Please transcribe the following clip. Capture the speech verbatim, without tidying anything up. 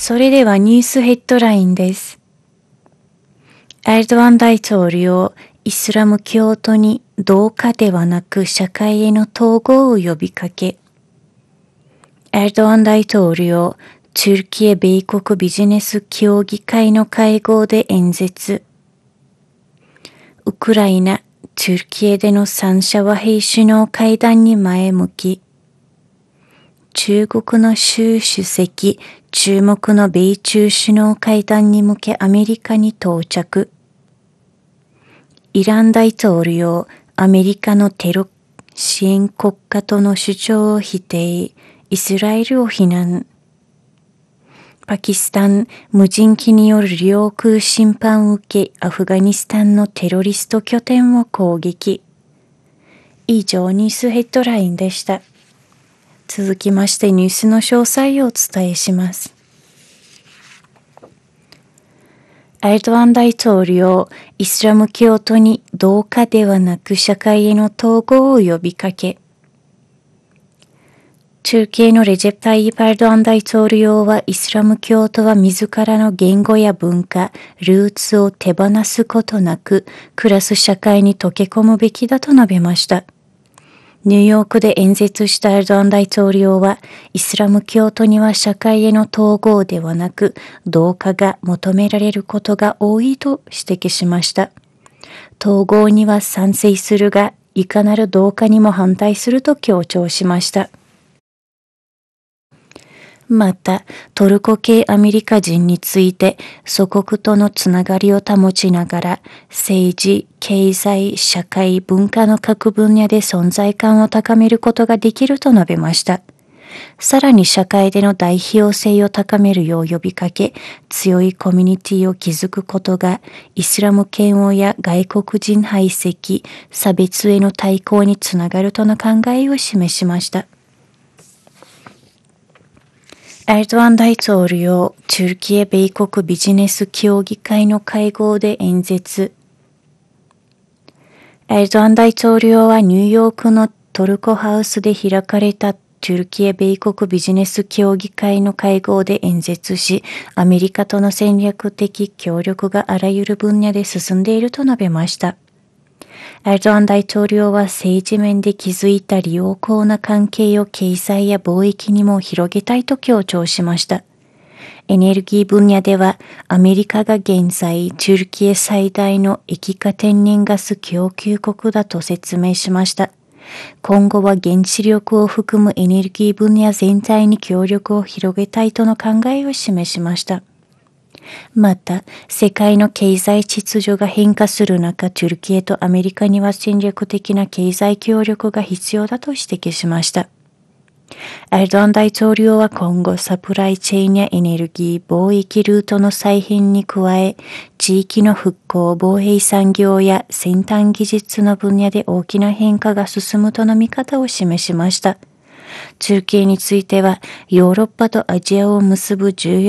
それではニュースヘッドラインです。エルドアン大統領、イスラム教徒に同化ではなく社会への統合を呼びかけ。エルドアン大統領、チュルキエ米国ビジネス協議会の会合で演説。ウクライナ、チュルキエでの三者和平首脳会談に前向き。中国の習主席、注目の米中首脳会談に向けアメリカに到着。イラン大統領、アメリカのテロ支援国家との主張を否定、イスラエルを非難。パキスタン、無人機による領空侵犯を受け、アフガニスタンのテロリスト拠点を攻撃。以上、ニュースヘッドラインでした。続きましてニュースの詳細をお伝えします。エルドアン大統領、イスラム教徒に同化ではなく社会への統合を呼びかけ。中継のレジェプ・タイープ・エルドアン大統領はイスラム教徒は自らの言語や文化、ルーツを手放すことなく、暮らす社会に溶け込むべきだと述べました。ニューヨークで演説したエルドアン大統領は、イスラム教徒には社会への統合ではなく、同化が求められることが多いと指摘しました。統合には賛成するが、いかなる同化にも反対すると強調しました。また、トルコ系アメリカ人について祖国とのつながりを保ちながら政治、経済、社会、文化の各分野で存在感を高めることができると述べました。さらに社会での代表性を高めるよう呼びかけ、強いコミュニティを築くことがイスラム嫌悪や外国人排斥、差別への対抗につながるとの考えを示しました。エルドアン大統領、チュルキエ米国ビジネス協議会の会合で演説。エルドアン大統領はニューヨークのトルコハウスで開かれたチュルキエ米国ビジネス協議会の会合で演説し、アメリカとの戦略的協力があらゆる分野で進んでいると述べました。エルドアン大統領は政治面で築いた良好な関係を経済や貿易にも広げたいと強調しました。エネルギー分野ではアメリカが現在チュルキエ最大の液化天然ガス供給国だと説明しました。今後は原子力を含むエネルギー分野全体に協力を広げたいとの考えを示しました。また、世界の経済秩序が変化する中、チュルキエとアメリカには戦略的な経済協力が必要だと指摘しました。エルドアン大統領は今後、サプライチェーンやエネルギー、貿易ルートの再編に加え、地域の復興、防衛産業や先端技術の分野で大きな変化が進むとの見方を示しました。チュルキエについては、ヨーロッパとアジアを結ぶ重要